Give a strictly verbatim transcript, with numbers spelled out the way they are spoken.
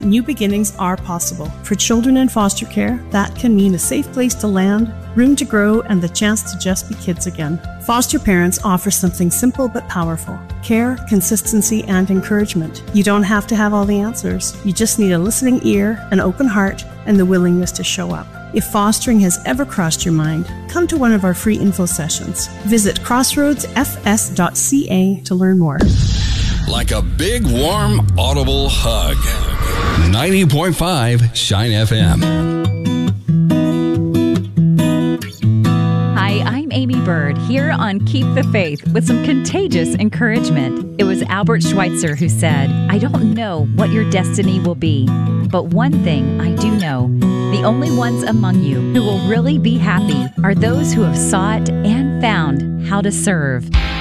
New beginnings are possible. For children in foster care, that can mean a safe place to land, room to grow, and the chance to just be kids again. Foster parents offer something simple but powerful: care, consistency, and encouragement. You don't have to have all the answers. You just need a listening ear, an open heart, and the willingness to show up. If fostering has ever crossed your mind, come to one of our free info sessions. Visit crossroads f s dot c a to learn more. Like a big, warm, audible hug. ninety point five Shine F M. Hi, I'm Amy Bird, here on Keep the Faith with some contagious encouragement. It was Albert Schweitzer who said, "I don't know what your destiny will be, but one thing I do know. The only ones among you who will really be happy are those who have sought and found how to serve."